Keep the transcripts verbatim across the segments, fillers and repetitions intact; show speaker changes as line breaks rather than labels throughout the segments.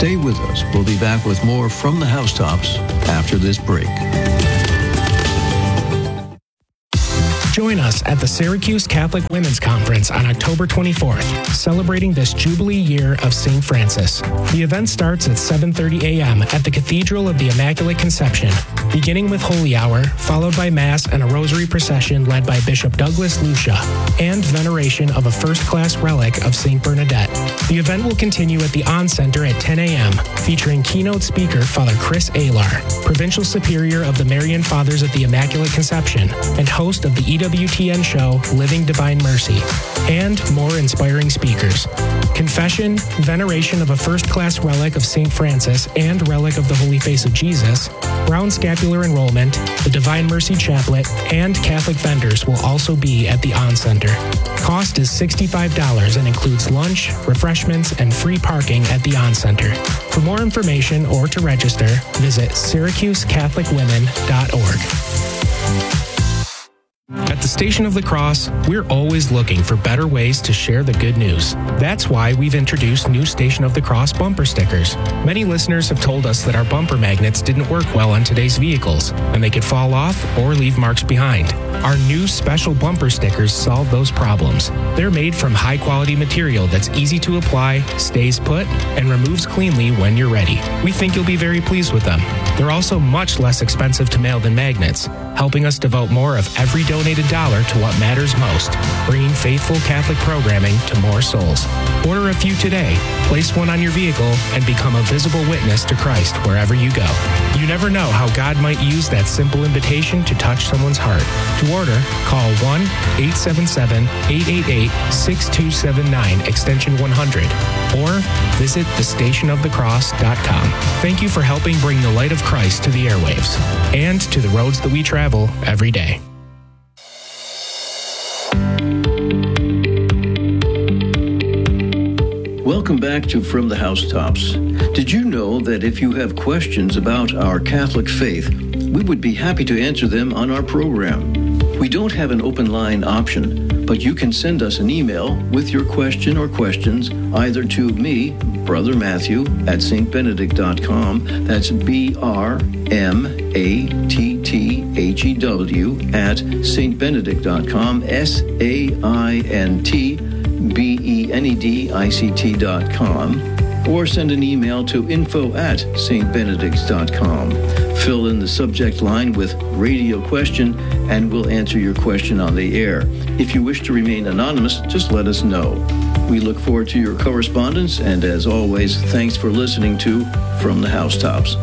Stay with us. We'll be back with more From the Housetops after this break.
Join us at the Syracuse Catholic Women's Conference on October twenty-fourth, celebrating this Jubilee year of Saint Francis. The event starts at seven thirty a.m. at the Cathedral of the Immaculate Conception, beginning with Holy Hour, followed by Mass and a Rosary procession led by Bishop Douglas Lucia, and veneration of a first-class relic of Saint Bernadette. The event will continue at the On Center at ten a.m., featuring keynote speaker Father Chris Alar, Provincial Superior of the Marian Fathers at the Immaculate Conception, and host of the E W T N show Living Divine Mercy, and more inspiring speakers. Confession, veneration of a first-class relic of Saint Francis and relic of the Holy Face of Jesus, Brown Scapular Enrollment, the Divine Mercy Chaplet, and Catholic vendors will also be at the On Center. Cost is sixty-five dollars and includes lunch, refreshments, and free parking at the On Center. For more information or to register, visit syracuse catholic women dot org. At the Station of the Cross, we're always looking for better ways to share the good news. That's why we've introduced new Station of the Cross bumper stickers. Many listeners have told us that our bumper magnets didn't work well on today's vehicles, and they could fall off or leave marks behind. Our new special bumper stickers solve those problems. They're made from high-quality material that's easy to apply, stays put, and removes cleanly when you're ready. We think you'll be very pleased with them. They're also much less expensive to mail than magnets, helping us devote more of every donated dollar to what matters most, bringing faithful Catholic programming to more souls. Order a few today, place one on your vehicle, and become a visible witness to Christ wherever you go. You never know how God might use that simple invitation to touch someone's heart. To order, call one eight seven seven, eight eight eight, six two seven nine, extension one hundred, or visit the station of the cross dot com. Thank you for helping bring the light of Christ to the airwaves and to the roads that we travel every day.
Welcome back to From the Housetops. Did you know that if you have questions about our Catholic faith, we would be happy to answer them on our program? We don't have an open line option, but you can send us an email with your question or questions either to me, Brother Matthew, at s t benedict dot com. That's B R M A T T H E W at s t benedict dot com, S A I N T B E N E D I C T dot com, or send an email to info at s t benedict dot com. Fill in the subject line with radio question, and we'll answer your question on the air. If you wish to remain anonymous, just let us know. We look forward to your correspondence, and as always, thanks for listening to From the Housetops.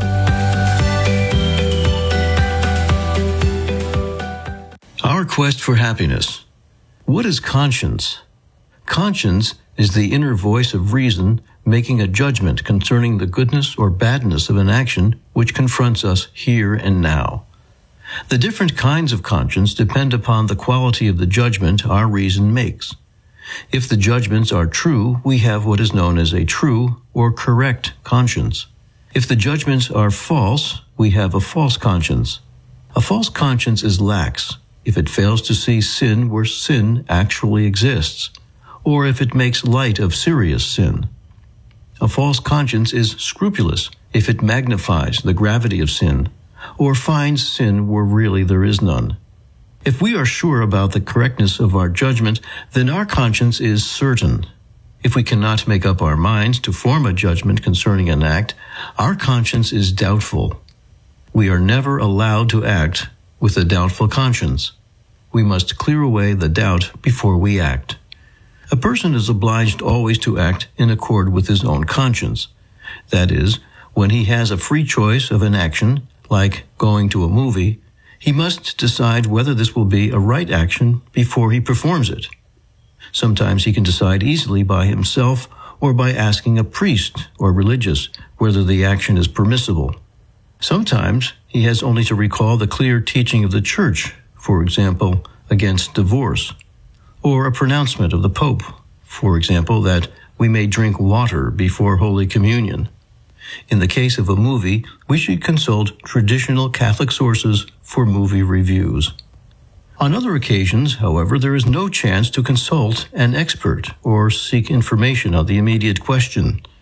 Our quest for happiness. What is conscience? Conscience is the inner voice of reason making a judgment concerning the goodness or badness of an action which confronts us here and now. The different kinds of conscience depend upon the quality of the judgment our reason makes. If the judgments are true, we have what is known as a true or correct conscience. If the judgments are false, we have a false conscience. A false conscience is lax if it fails to see sin where sin actually exists, or if it makes light of serious sin. A false conscience is scrupulous if it magnifies the gravity of sin, or finds sin where really there is none. If we are sure about the correctness of our judgment, then our conscience is certain. If we cannot make up our minds to form a judgment concerning an act, our conscience is doubtful. We are never allowed to act with a doubtful conscience. We must clear away the doubt before we act. A person is obliged always to act in accord with his own conscience. That is, when he has a free choice of an action, like going to a movie, he must decide whether this will be a right action before he performs it. Sometimes he can decide easily by himself or by asking a priest or religious whether the action is permissible. Sometimes he has only to recall the clear teaching of the Church, for example, against divorce, or a pronouncement of the Pope, for example, that we may drink water before Holy Communion. In the case of a movie, we should consult traditional Catholic sources for movie reviews. On other occasions, however, there is no chance to consult an expert or seek information on the immediate question.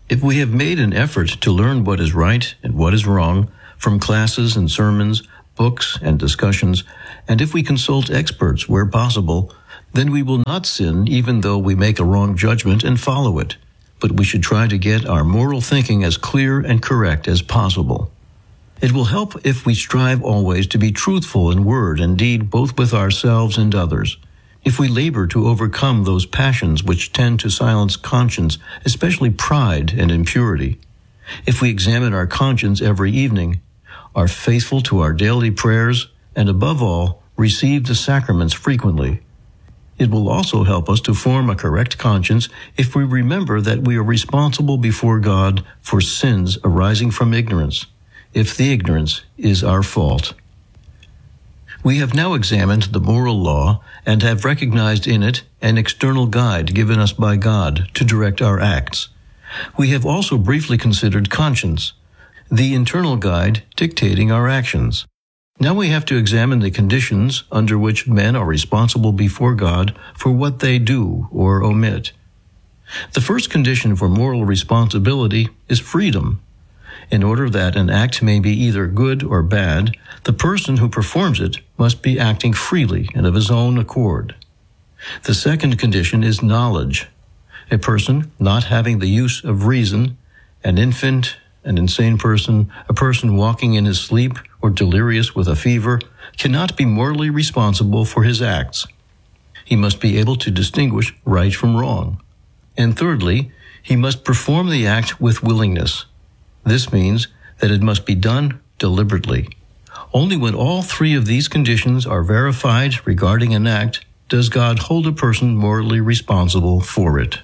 If we have made an effort to learn what is right and what is wrong from classes and sermons, books and discussions, and if we consult experts where possible, then we will not sin even though we make a wrong judgment and follow it. But we should try to get our moral thinking as clear and correct as possible. It will help if we strive always to be truthful in word and deed, both with ourselves and others. If we labor to overcome those passions which tend to silence conscience, especially pride and impurity. If we examine our conscience every evening, are faithful to our daily prayers, and above all, receive the sacraments frequently. It will also help us to form a correct conscience if we remember that we are responsible before God for sins arising from ignorance, if the ignorance is our fault. We have now examined the moral law and have recognized in it an external guide given us by God to direct our acts. We have also briefly considered conscience, the internal guide dictating our actions. Now we have to examine the conditions under which men are responsible before God for what they do or omit. The first condition for moral responsibility is freedom. In order that an act may be either good or bad, the person who performs it must be acting freely and of his own accord. The second condition is knowledge. A person not having the use of reason, an infant, an insane person, a person walking in his sleep or delirious with a fever, cannot be morally responsible for his acts. He must be able to distinguish right from wrong. And thirdly, he must perform the act with willingness. This means that it must be done deliberately. Only when all three of these conditions are verified regarding an act does God hold a person morally responsible for it.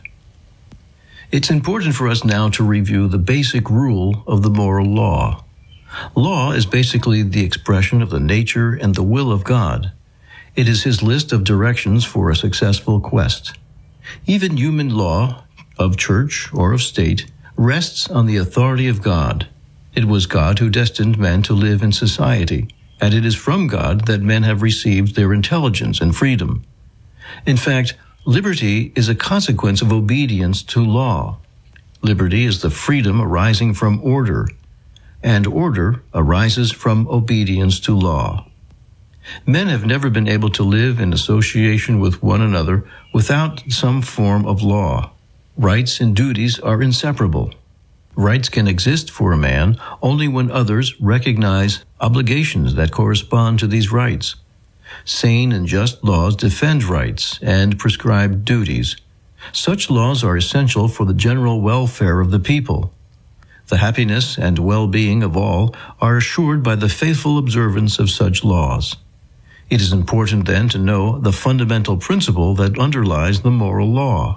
It's important for us now to review the basic rule of the moral law. Law is basically the expression of the nature and the will of God. It is his list of directions for a successful quest. Even human law, of church or of state, rests on the authority of God. It was God who destined men to live in society, and it is from God that men have received their intelligence and freedom. In fact, liberty is a consequence of obedience to law. Liberty is the freedom arising from order, and order arises from obedience to law. Men have never been able to live in association with one another without some form of law. Rights and duties are inseparable. Rights can exist for a man only when others recognize obligations that correspond to these rights. Sane and just laws defend rights and prescribe duties. Such laws are essential for the general welfare of the people. The happiness and well-being of all are assured by the faithful observance of such laws. It is important then to know the fundamental principle that underlies the moral law.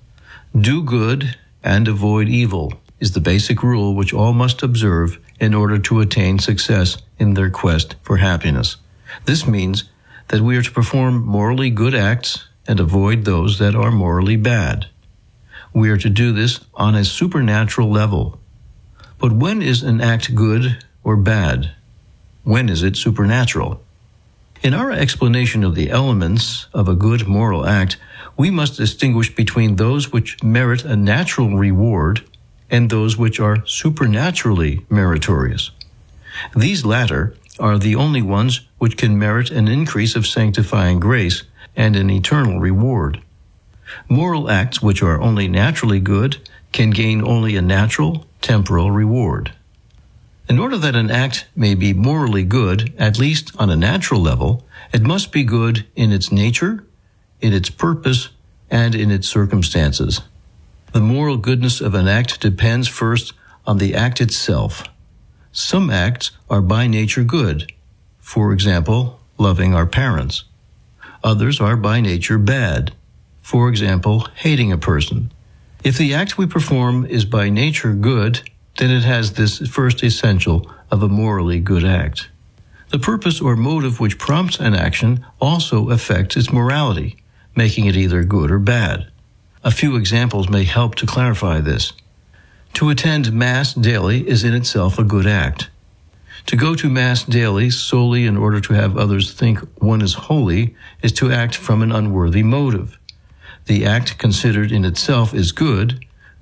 Do good and avoid evil is the basic rule which all must observe in order to attain success in their quest for happiness. This means that we are to perform morally good acts and avoid those that are morally bad. We are to do this on a supernatural level. But when is an act good or bad? When is it supernatural? In our explanation of the elements of a good moral act, we must distinguish between those which merit a natural reward and those which are supernaturally meritorious. These latter are the only ones which can merit an increase of sanctifying grace and an eternal reward. Moral acts which are only naturally good can gain only a natural, temporal reward. In order that an act may be morally good, at least on a natural level, it must be good in its nature, in its purpose, and in its circumstances. The moral goodness of an act depends first on the act itself. Some acts are by nature good. For example, loving our parents. Others are by nature bad. For example, hating a person. If the act we perform is by nature good, then it has this first essential of a morally good act. The purpose or motive which prompts an action also affects its morality, making it either good or bad. A few examples may help to clarify this. To attend Mass daily is in itself a good act. To go to Mass daily solely in order to have others think one is holy is to act from an unworthy motive. The act considered in itself is good,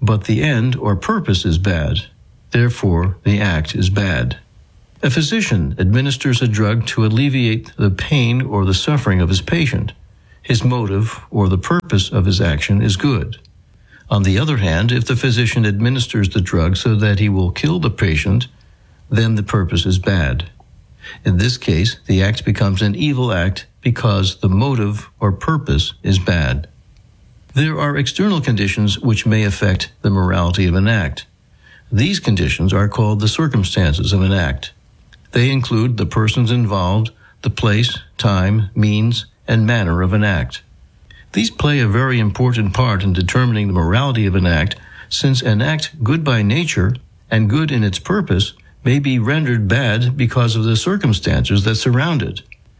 but the end or purpose is bad. Therefore, the act is bad. A physician administers a drug to alleviate the pain or the suffering of his patient. His motive or the purpose of his action is good. On the other hand, if the physician administers the drug so that he will kill the patient, then the purpose is bad. In this case, the act becomes an evil act because the motive or purpose is bad. There are external conditions which may affect the morality of an act. These conditions are called the circumstances of an act. They include the persons involved, the place, time, means, and manner of an act. These play a very important part in determining the morality of an act, since an act good by nature and good in its purpose may be rendered bad because of the circumstances that surround it.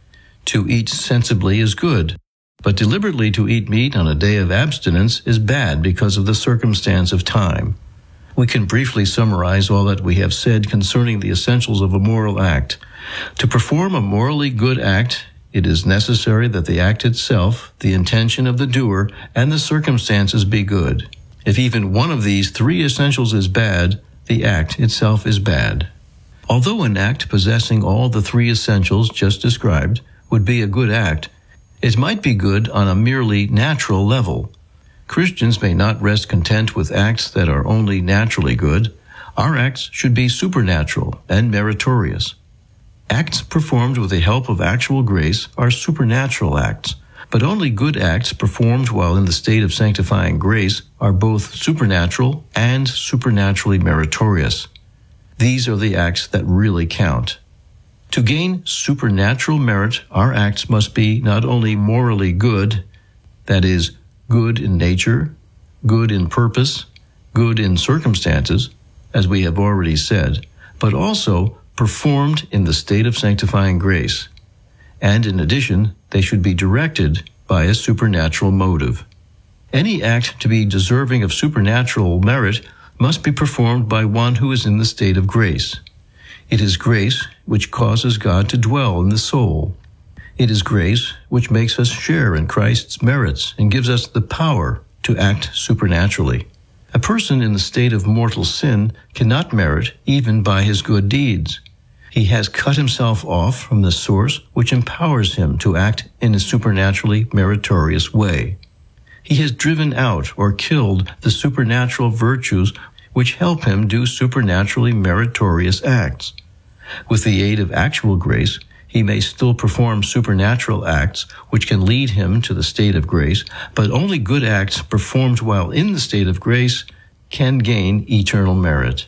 To eat sensibly is good, but deliberately to eat meat on a day of abstinence is bad because of the circumstance of time. We can briefly summarize all that we have said concerning the essentials of a moral act. To perform a morally good act, it is necessary that the act itself, the intention of the doer, and the circumstances be good. If even one of these three essentials is bad, the act itself is bad. Although an act possessing all the three essentials just described would be a good act, it might be good on a merely natural level. Christians may not rest content with acts that are only naturally good. Our acts should be supernatural and meritorious. Acts performed with the help of actual grace are supernatural acts, but only good acts performed while in the state of sanctifying grace are both supernatural and supernaturally meritorious. These are the acts that really count. To gain supernatural merit, our acts must be not only morally good, that is, good in nature, good in purpose, good in circumstances, as we have already said, but also performed in the state of sanctifying grace. And in addition, they should be directed by a supernatural motive. Any act to be deserving of supernatural merit must be performed by one who is in the state of grace. It is grace which causes God to dwell in the soul. It is grace which makes us share in Christ's merits and gives us the power to act supernaturally. A person in the state of mortal sin cannot merit even by his good deeds. He has cut himself off from the source which empowers him to act in a supernaturally meritorious way. He has driven out or killed the supernatural virtues which help him do supernaturally meritorious acts. With the aid of actual grace, he may still perform supernatural acts which can lead him to the state of grace, but only good acts performed while in the state of grace can gain eternal merit.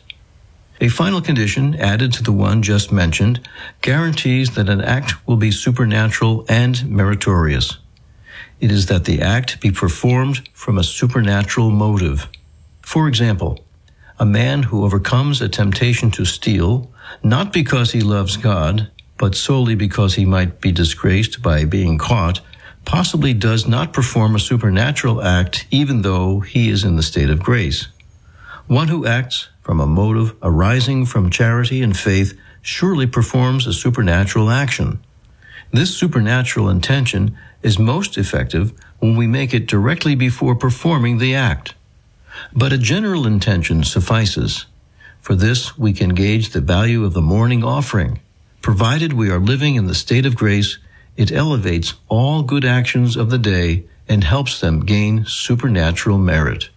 A final condition added to the one just mentioned guarantees that an act will be supernatural and meritorious. It is that the act be performed from a supernatural motive. For example, a man who overcomes a temptation to steal, not because he loves God, but solely because he might be disgraced by being caught, possibly does not perform a supernatural act even though he is in the state of grace. One who acts from a motive arising from charity and faith surely performs a supernatural action. This supernatural intention is most effective when we make it directly before performing the act. But a general intention suffices. For this, we can gauge the value of the morning offering. Provided we are living in the state of grace, it elevates all good actions of the day and helps them gain supernatural merit.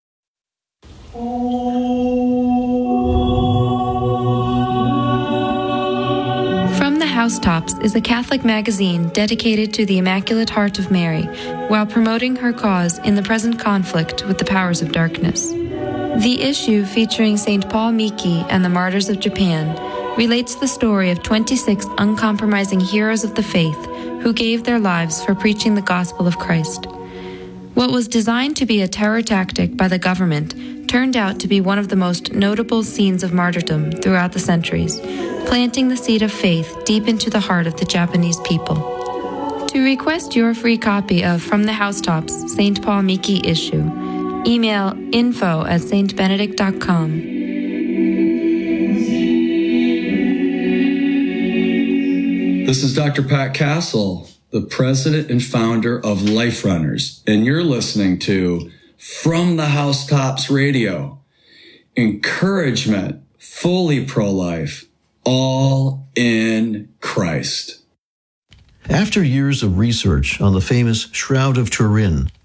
From the Housetops is a Catholic magazine dedicated to the Immaculate Heart of Mary while promoting her cause in the present conflict with the powers of darkness. The issue featuring Saint Paul Miki and the Martyrs of Japan relates the story of twenty-six uncompromising heroes of the faith who gave their lives for preaching the gospel of Christ. What was designed to be a terror tactic by the government turned out to be one of the most notable scenes of martyrdom throughout the centuries, planting the seed of faith deep into the heart of the Japanese people. To request your free copy of From the Housetops Saint Paul Miki issue, email info at s t benedict dot com.
This is Doctor Pat Castle, the president and founder of Life Runners, and you're listening to from the Housetops Radio. Encouragement, fully pro-life, all in Christ.
After years of research on the famous Shroud of Turin,